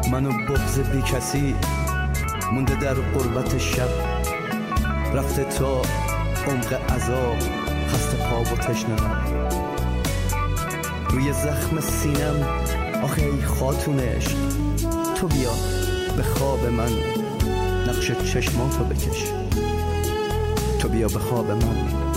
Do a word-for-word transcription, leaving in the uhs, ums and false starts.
منو بغض بی کسی مونده در غربت شب، رفته تا عمق عذاب خسته پا و تشنه لب. روی زخم سینم آخه ای خاتون عشق، تو بیا به خواب من نقش چشماتو بکش، تو بیا به خواب من